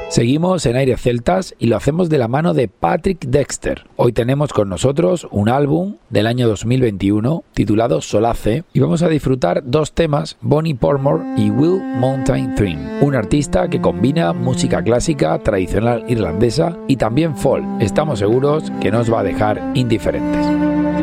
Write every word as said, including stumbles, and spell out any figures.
Seguimos en Aires Celtas y lo hacemos de la mano de Patrick Dexter. Hoy tenemos con nosotros un álbum del año dos mil veintiuno titulado Solace y vamos a disfrutar dos temas, Bonnie Pormore y Will Mountain Theme, un artista que combina música clásica tradicional irlandesa y también folk. Estamos seguros que nos va a dejar indiferentes.